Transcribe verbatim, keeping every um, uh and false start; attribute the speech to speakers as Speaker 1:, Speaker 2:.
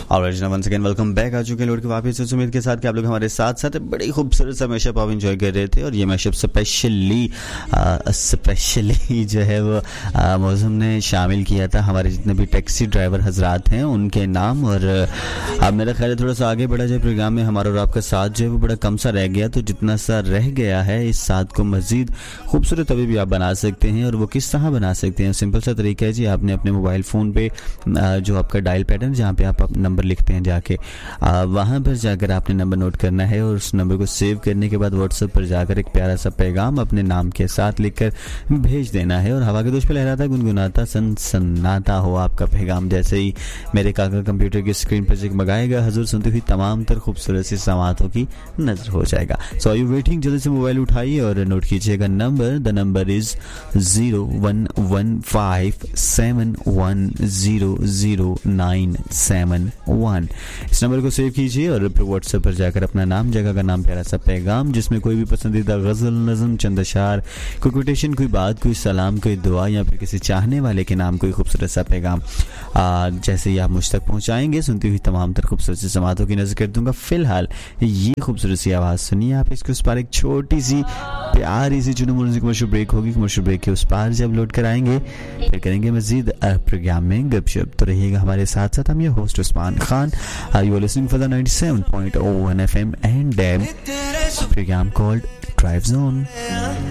Speaker 1: और once again welcome back आ चुके हैं लोड के वापस इस उम्मीद के साथ कि आप लोग हमारे साथ साथ बड़ी खूबसूरत सा मैशअप आप एंजॉय कर रहे थे। और ये मैशअप स्पेशली स्पेशली जो है वो मौसम ने शामिल किया था हमारे जितने भी टैक्सी ड्राइवर हजरात हैं उनके नाम। और अब मेरा ख्याल है थोड़ा सा आगे बढ़ा जाए प्रोग्राम में, हमारा और आपका साथ जो है वो बड़ा कम सा रह गया, तो जितना सा रह गया है इस साथ को मज़ीद खूबसूरत अभी भी आप बना सकते हैं। और वो किस तरह बना सकते हैं, सिंपल सा तरीका है जी, आपने अपने मोबाइल फ़ोन पे जो आपका डायल पैटर्न जहाँ पे आप नंबर लिखते हैं जाके वहाँ पर जाकर आपने नंबर नोट करना है और उस नंबर को सेव करने के बाद व्हाट्सएप पर जाकर एक प्यारा सा पैगाम अपने नाम के साथ लिखकर भेज देना है। और हवा के दोष पे लहराता गुनगुनाता सनसनाता हो आपका पैगाम जैसे ही मेरे काका कंप्यूटर की स्क्रीन पर जगमगाएगा, हजूर सुनती हुई तमाम तर खूबसूरत सी समातों की नजर हो जाएगा। सो यू वेटिंग, जल्दी से मोबाइल उठाइए और नोट कीजिएगा number. The number is zero one one five seven one zero zero nine seven one. इस नंबर को सेव कीजिए और फिर व्हाट्सएप पर जाकर अपना नाम, जगह का नाम, प्यारा सा पैगाम जिसमें कोई भी पसंदीदा गजल, नज़म, चंद अशार, कोई कोटेशन, कोई बात, कोई सलाम, कोई दुआ या फिर किसी चाहने वाले के नाम कोई खूबसूरत सा पैगाम जैसे ही आप मुझ तक पहुंचाएंगे, सुनती हुई तमाम तर खूबसूरत सी समातों की नजर कर दूंगा। फिलहाल ये खूबसूरत सी आवाज़ सुनिए आप, इसके उस पार एक छोटी सी प्यारी सी चुनमुन कमर्शियल ब्रेक होगी। कमर्शियल ब्रेक के उस पार जब लोड कराएंगे फिर करेंगे मजीद प्रोग्राम में गपशप। तो रहिएगा हमारे साथ साथ, हम ये host Usman Khan, you are listening for the ninety seven point one F M and programme called drive zone.